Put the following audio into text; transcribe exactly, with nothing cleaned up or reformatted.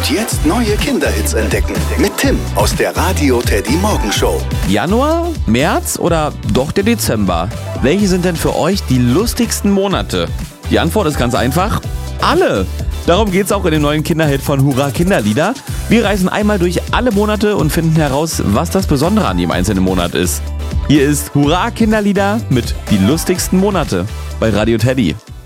Und jetzt neue Kinderhits entdecken. Mit Tim aus der Radio Teddy Morgenshow. Januar, März oder doch der Dezember? Welche sind denn für euch die lustigsten Monate? Die Antwort ist ganz einfach: alle! Darum geht's auch in dem neuen Kinderhit von Hurra Kinderlieder. Wir reisen einmal durch alle Monate und finden heraus, was das Besondere an jedem einzelnen Monat ist. Hier ist Hurra Kinderlieder mit die lustigsten Monate bei Radio Teddy.